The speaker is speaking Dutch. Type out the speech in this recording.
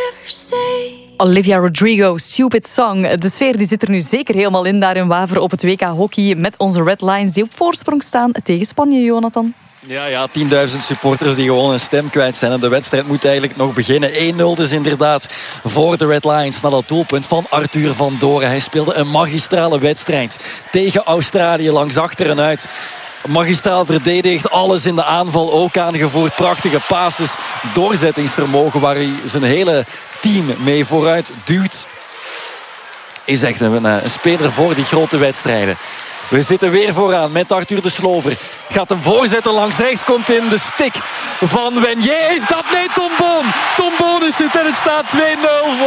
Olivia Rodrigo, Stupid Song. De sfeer die zit er nu zeker helemaal in daar in Waveren op het WK Hockey met onze Red Lions die op voorsprong staan tegen Spanje, Jonathan. Ja, 10.000 supporters die gewoon een stem kwijt zijn. En de wedstrijd moet eigenlijk nog beginnen. 1-0 dus inderdaad voor de Red Lions. Na dat doelpunt van Arthur van Doren. Hij speelde een magistrale wedstrijd tegen Australië langs achter en uit. Magistraal verdedigd, alles in de aanval ook aangevoerd. Prachtige passes, doorzettingsvermogen waar hij zijn hele team mee vooruit duwt. Is echt een speler voor die grote wedstrijden. We zitten weer vooraan met Arthur de Slover. Gaat hem voorzetten langs rechts, komt in de stick van Wenier. Heeft dat? Nee, Tom Boon. Tom Boon is het en het staat 2-0 voor